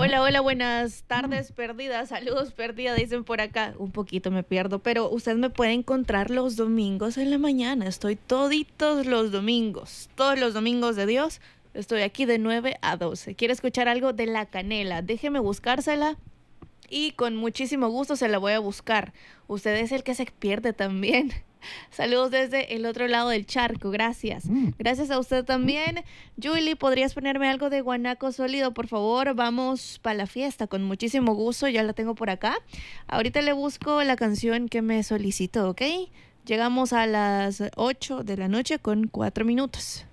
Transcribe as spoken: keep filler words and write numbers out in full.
Hola, hola, buenas tardes, perdida. Saludos, perdida, dicen por acá. Un poquito me pierdo, pero usted me puede encontrar los domingos en la mañana. Estoy toditos los domingos, todos los domingos de Dios. Estoy aquí de nueve a doce. ¿Quiere escuchar algo de La Canela? Déjeme buscársela y con muchísimo gusto se la voy a buscar. Usted es el que se pierde también. Saludos desde el otro lado del charco, gracias. Gracias a usted también. Julie, ¿podrías ponerme algo de Guanaco Sólido, por favor? Vamos para la fiesta, con muchísimo gusto, ya la tengo por acá. Ahorita le busco la canción que me solicitó, ¿ok? Llegamos a las ocho de la noche con cuatro minutos.